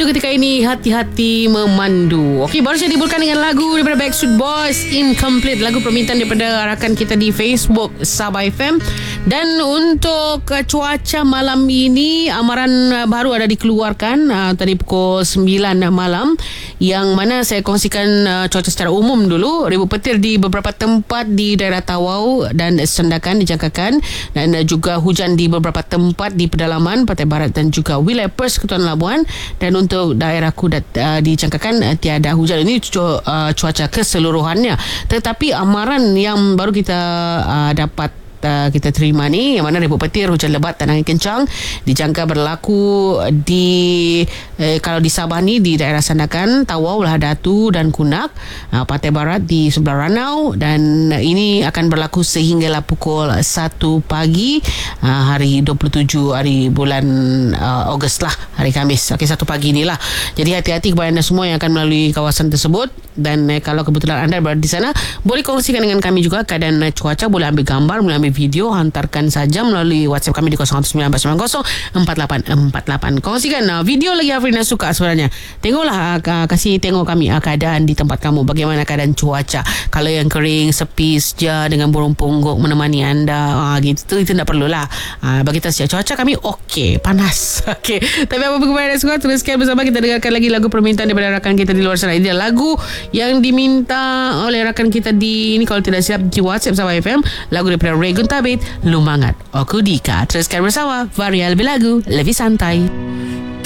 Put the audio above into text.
memandu ketika ini, hati-hati memandu. Okey, baru saya dibulkan dengan lagu daripada Backstreet Boys, Incomplete. Lagu permintaan daripada rakan kita di Facebook Sabah FM. Dan untuk cuaca malam ini, amaran baru ada dikeluarkan tadi pukul 9 malam, yang mana saya kongsikan cuaca secara umum dulu. Ribuan petir di beberapa tempat di daerah Tawau dan Sandakan dijangkakan, dan juga hujan di beberapa tempat di pedalaman Pantai Barat dan juga wilayah Persekutuan Labuan. Dan untuk daerah Kudat dijangkakan tiada hujan. Ini cuaca keseluruhannya. Tetapi amaran yang baru kita dapat kita terima ni, yang mana ribuan petir, hujan lebat dan angin kencang dijangka berlaku di kalau di Sabah ni di daerah Sandakan, Tawau, Lahadatu dan Kunak, Pantai Barat di sebelah Ranau, dan ini akan berlaku sehinggalah pukul 1 pagi hari 27 hari bulan Ogos lah, hari Khamis. Okey, 1 pagi ni lah. Jadi hati-hati kepada anda semua yang akan melalui kawasan tersebut. Dan kalau kebetulan anda berada di sana, boleh kongsikan dengan kami juga keadaan cuaca. Boleh ambil gambar, boleh ambil video, hantarkan saja melalui WhatsApp kami di 0194904848. Kongsikan video lagi Afrina suka sebenarnya. Tengoklah, kasih tengok kami keadaan di tempat kamu, bagaimana keadaan cuaca. Kalau yang kering, sepi saja dengan burung pungguk menemani anda, gitu, itu tak perlulah. Bagi kita saja cuaca kami okey, panas. Okey. Tapi apa-apa kepada anda semua, teruskan bersama kita dengarkan lagi lagu permintaan daripada rakan kita di luar sana. Ini lagu yang diminta oleh rakan kita di ini, kalau tidak silap di WhatsApp Sabah FM, lagu daripada Regun Tabit, Lumangat Oku Dika. Teruskan bersama Varial Belagu, lebih santai.